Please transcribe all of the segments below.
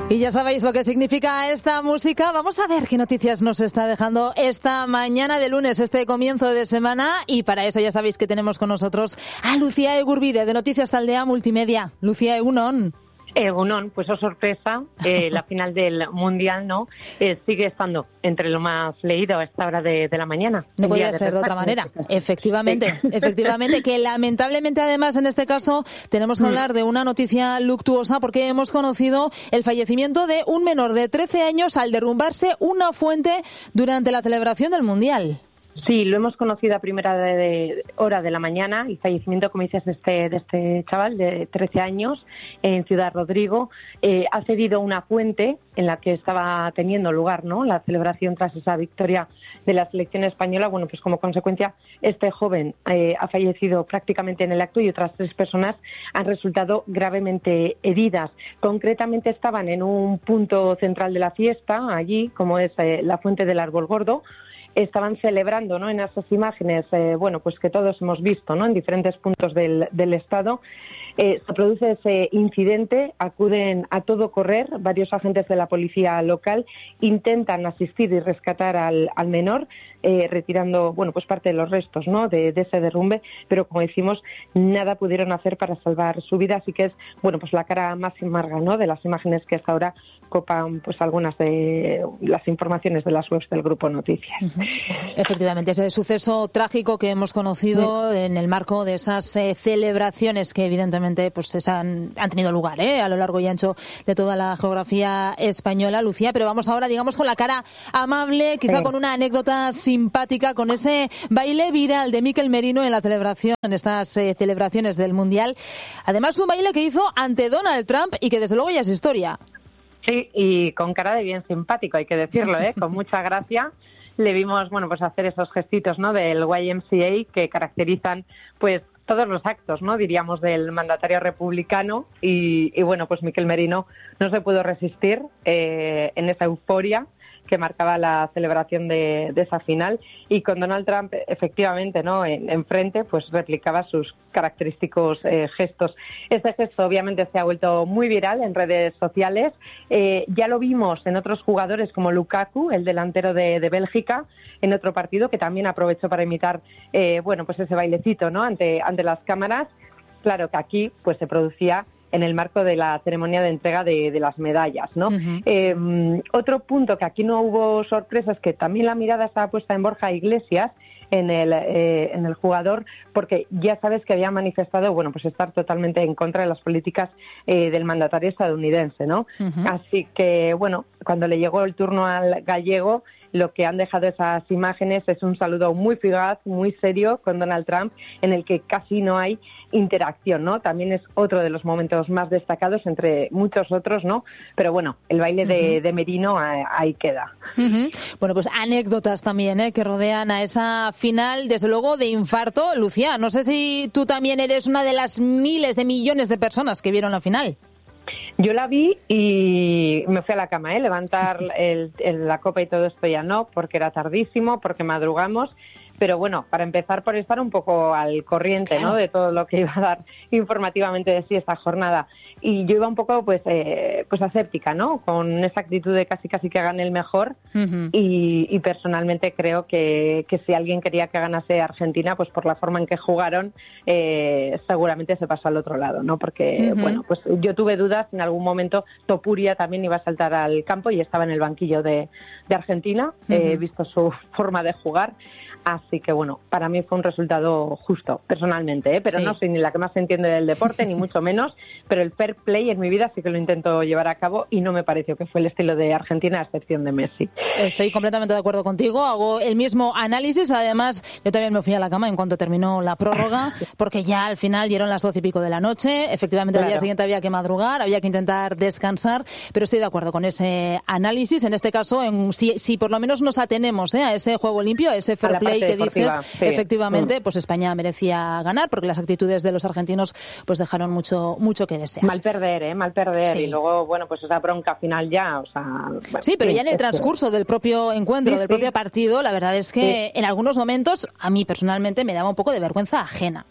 Y ya sabéis lo que significa esta música. Vamos a ver qué noticias nos está dejando esta mañana de lunes, este comienzo de semana. Y para eso ya sabéis que tenemos con nosotros a Lucía Egurbide, de Noticias Taldea Multimedia. Lucía, egunon. Egunon, pues sorpresa, la final del Mundial, ¿no? Sigue estando entre lo más leído a esta hora de la mañana. No podía ser de otra manera. Efectivamente, que lamentablemente además en este caso tenemos que hablar de una noticia luctuosa porque hemos conocido el fallecimiento de un menor de 13 años al derrumbarse una fuente durante la celebración del Mundial. Sí, lo hemos conocido a primera hora de la mañana, el fallecimiento, como dices, de este chaval de 13 años en Ciudad Rodrigo. Ha cedido una fuente en la que estaba teniendo lugar, ¿no?, la celebración tras esa victoria de la selección española. Bueno, pues como consecuencia, este joven ha fallecido prácticamente en el acto y otras 3 personas han resultado gravemente heridas. Concretamente estaban en un punto central de la fiesta, allí, como es la Fuente del Árbol Gordo. Estaban celebrando, ¿no?, en esas imágenes, bueno, pues que todos hemos visto, ¿no?, en diferentes puntos del estado. Se produce ese incidente, acuden a todo correr varios agentes de la policía local, intentan asistir y rescatar al menor, retirando, bueno, pues parte de los restos, ¿no?, de ese derrumbe, pero como decimos, nada pudieron hacer para salvar su vida, así que es, bueno, pues la cara más amarga, ¿no?, de las imágenes que hasta ahora copan pues algunas de las informaciones de las webs del Grupo Noticias. Efectivamente, ese suceso trágico que hemos conocido en el marco de esas celebraciones que evidentemente pues han tenido lugar a lo largo y ancho de toda la geografía española, Lucía, pero vamos ahora, digamos, con la cara amable, quizá con una anécdota simpática, con ese baile viral de Mikel Merino en la celebración, en estas celebraciones del Mundial. Además, un baile que hizo ante Donald Trump y que desde luego ya es historia. Sí, y con cara de bien simpático, hay que decirlo, con mucha gracia. Le vimos, bueno, pues hacer esos gestitos, ¿no?, del YMCA que caracterizan, pues, todos los actos, ¿no?, diríamos, del mandatario republicano y bueno, pues Mikel Merino no se pudo resistir en esa euforia que marcaba la celebración de esa final, y con Donald Trump efectivamente, ¿no?, enfrente, pues replicaba sus característicos gestos. Este gesto obviamente se ha vuelto muy viral en redes sociales. Ya lo vimos en otros jugadores como Lukaku, el delantero de Bélgica, en otro partido, que también aprovechó para imitar bueno, pues ese bailecito, ¿no?, ante las cámaras. Claro que aquí pues se producía en el marco de la ceremonia de entrega de las medallas, ¿no? Otro punto que aquí no hubo sorpresa es que también la mirada estaba puesta en Borja Iglesias, en el jugador, porque ya sabes que había manifestado, bueno, pues estar totalmente en contra de las políticas del mandatario estadounidense, ¿no? Así que, bueno, cuando le llegó el turno al gallego, lo que han dejado esas imágenes es un saludo muy fugaz, muy serio con Donald Trump, en el que casi no hay interacción, ¿no? También es otro de los momentos más destacados entre muchos otros, ¿no? Pero bueno, el baile de Merino ahí queda. Bueno, pues anécdotas también que rodean a esa final, desde luego, de infarto. Lucía, no sé si tú también eres una de las miles de millones de personas que vieron la final. Yo la vi y me fui a la cama, levantar la copa y todo esto ya no, porque era tardísimo, porque madrugamos. Pero bueno, para empezar por estar un poco al corriente, claro, ¿no?, de todo lo que iba a dar informativamente de sí esta jornada. Y yo iba un poco pues aséptica, ¿no?, con esa actitud de casi que gane el mejor. Y personalmente creo que si alguien quería que ganase Argentina, pues por la forma en que jugaron, seguramente se pasó al otro lado, ¿no? Porque, bueno, pues yo tuve dudas, en algún momento Topuria también iba a saltar al campo y estaba en el banquillo de Argentina, visto su forma de jugar. Así que, bueno, para mí fue un resultado justo, personalmente, pero sí, no soy ni la que más entiende del deporte, ni mucho menos, pero el fair play en mi vida sí que lo intento llevar a cabo y no me pareció que fue el estilo de Argentina, a excepción de Messi. Estoy completamente de acuerdo contigo, hago el mismo análisis. Además, yo también me fui a la cama en cuanto terminó la prórroga, porque ya al final dieron las 12 y pico de la noche, efectivamente, claro, al día siguiente había que madrugar, había que intentar descansar, pero estoy de acuerdo con ese análisis. En este caso, si por lo menos nos atenemos a ese juego limpio, a ese fair play que dices, sí, efectivamente, pues España merecía ganar, porque las actitudes de los argentinos pues dejaron mucho que desear. Mal perder, sí. Y luego, bueno, pues esa bronca final ya, o sea... Bueno, sí, pero ya en el transcurso del propio encuentro, del propio partido, la verdad es que en algunos momentos, a mí personalmente, me daba un poco de vergüenza ajena.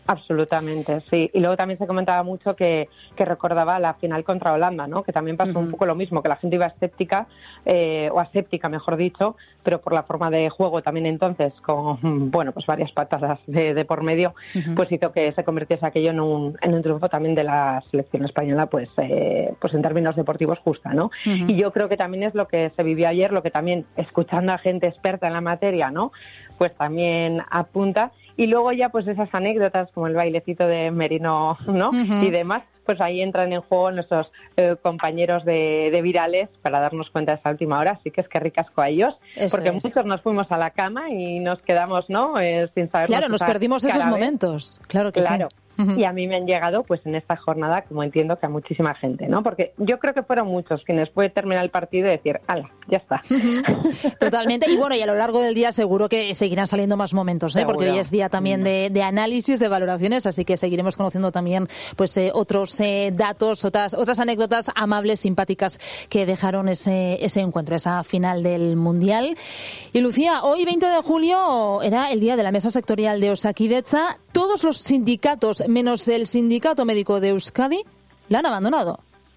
Absolutamente, sí. Y luego también se comentaba mucho que recordaba la final contra Holanda, ¿no? Que también pasó un poco lo mismo, que la gente iba escéptica, o aséptica, mejor dicho, pero por la forma de juego también entonces, con, bueno, pues varias patadas de por medio, pues hizo que se convirtiese aquello en un triunfo también de la selección española, pues en términos deportivos justa, ¿no? Y yo creo que también es lo que se vivió ayer, lo que también, escuchando a gente experta en la materia, ¿no? Pues también apunta. Y luego ya pues esas anécdotas como el bailecito de Merino, ¿no? Y demás, pues ahí entran en juego nuestros compañeros de Virales para darnos cuenta de esa última hora. Así que es que ricasco a ellos, porque muchos nos fuimos a la cama y nos quedamos, ¿no? Sin saber. Claro, nos perdimos esos momentos. Claro que sí. Y a mí me han llegado, pues en esta jornada, como entiendo que a muchísima gente, ¿no? Porque yo creo que fueron muchos quienes puede terminar el partido y decir, ¡hala, ya está! Totalmente. Y bueno, y a lo largo del día seguro que seguirán saliendo más momentos, ¿eh? Porque hoy es día también de análisis, de valoraciones, así que seguiremos conociendo también pues otros datos, otras anécdotas amables, simpáticas que dejaron ese encuentro, esa final del Mundial. Y Lucía, hoy 20 de julio era el día de la mesa sectorial de Osakidetza. Todos los sindicatos, menos el Sindicato Médico de Euskadi, la han abandonado.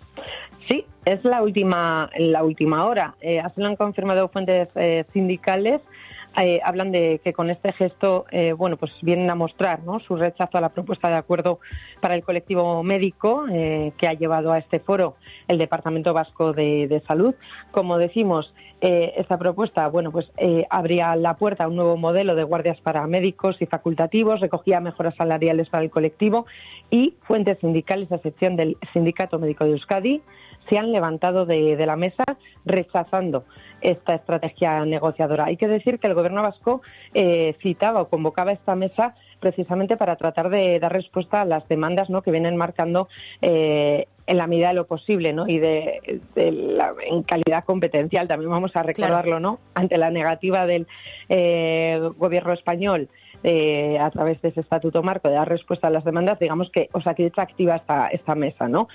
Sí, es la última hora. Así lo han confirmado fuentes sindicales. Hablan de que con este gesto, pues vienen a mostrar, ¿no?, su rechazo a la propuesta de acuerdo para el colectivo médico que ha llevado a este foro el Departamento Vasco de Salud. Como decimos, esta propuesta, abría la puerta a un nuevo modelo de guardias para médicos y facultativos, recogía mejoras salariales para el colectivo y fuentes sindicales, a excepción del Sindicato Médico de Euskadi, se han levantado de la mesa rechazando esta estrategia negociadora. Hay que decir que el Gobierno vasco citaba o convocaba esta mesa precisamente para tratar de dar respuesta a las demandas, ¿no?, que vienen marcando en la medida de lo posible, ¿no?, y en calidad competencial, también vamos a recordarlo, ¿no?, ante la negativa del Gobierno español a través de ese estatuto marco de dar respuesta a las demandas, digamos que Osakidetza activa esta mesa, ¿no?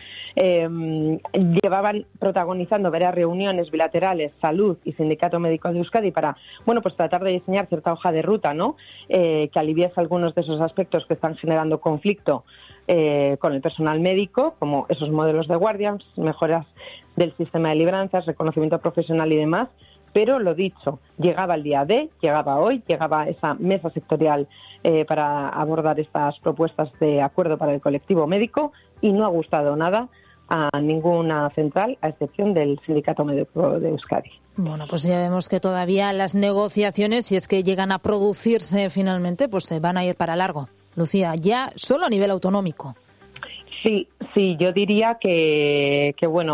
Llevaban protagonizando varias reuniones bilaterales, Salud y Sindicato Médico de Euskadi para, pues tratar de diseñar cierta hoja de ruta, ¿no?, que aliviase algunos de esos aspectos que están generando conflicto con el personal médico, como esos modelos de guardias, mejoras del sistema de libranzas, reconocimiento profesional y demás. Pero lo dicho, llegaba el día D, llegaba hoy, llegaba esa mesa sectorial para abordar estas propuestas de acuerdo para el colectivo médico y no ha gustado nada a ninguna central, a excepción del Sindicato Médico de Euskadi. Bueno, pues ya vemos que todavía las negociaciones, si es que llegan a producirse finalmente, pues se van a ir para largo. Lucía, ya solo a nivel autonómico. Sí, yo diría que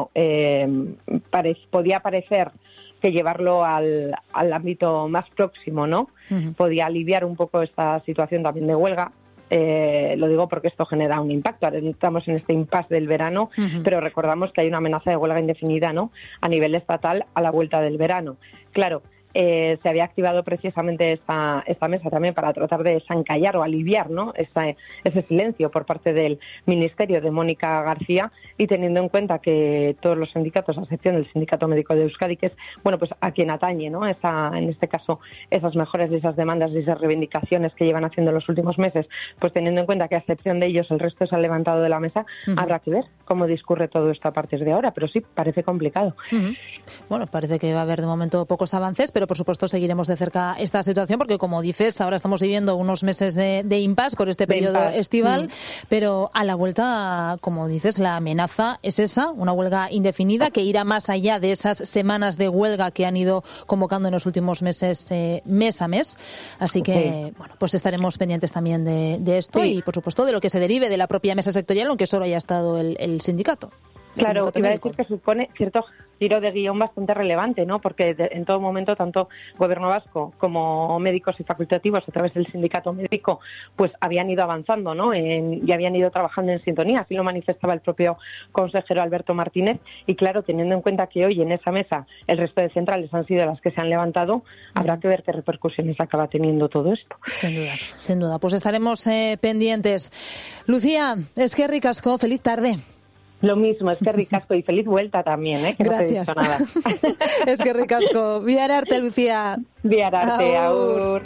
podía parecer que llevarlo al ámbito más próximo, ¿no? Podía aliviar un poco esta situación también de huelga. Lo digo porque esto genera un impacto. Ahora estamos en este impasse del verano, pero recordamos que hay una amenaza de huelga indefinida, ¿no?, a nivel estatal a la vuelta del verano. Claro, se había activado precisamente esta mesa también para tratar de desencallar o aliviar, ¿no?, ese silencio por parte del Ministerio de Mónica García, y teniendo en cuenta que todos los sindicatos, a excepción del Sindicato Médico de Euskadi, que es a quien atañe, ¿no?, en este caso esas mejoras y esas demandas y esas reivindicaciones que llevan haciendo los últimos meses, pues teniendo en cuenta que a excepción de ellos el resto se ha levantado de la mesa, habrá que ver cómo discurre todo esto a partir de ahora, pero sí, parece complicado. Bueno, parece que va a haber de momento pocos avances, pero por supuesto seguiremos de cerca esta situación porque, como dices, ahora estamos viviendo unos meses de impasse por este periodo estival, pero a la vuelta, como dices, la amenaza es esa, una huelga indefinida que irá más allá de esas semanas de huelga que han ido convocando en los últimos meses, mes a mes. Así que, pues estaremos pendientes también de esto y, por supuesto, de lo que se derive de la propia mesa sectorial, aunque solo haya estado el sindicato. Claro, iba a decir que supone cierto giro de guión bastante relevante, ¿no? Porque en todo momento, tanto Gobierno vasco como médicos y facultativos a través del sindicato médico, pues habían ido avanzando, ¿no?, y habían ido trabajando en sintonía. Así lo manifestaba el propio consejero Alberto Martínez. Y claro, teniendo en cuenta que hoy en esa mesa el resto de centrales han sido las que se han levantado, habrá que ver qué repercusiones acaba teniendo todo esto. Sin duda. Pues estaremos pendientes. Lucía, eskerrik asko, feliz tarde. Lo mismo, eskerrik asko y feliz vuelta también, que Gracias. No te he dicho nada. Eskerrik asko. Bihar arte, Lucía. Bihar arte, agur.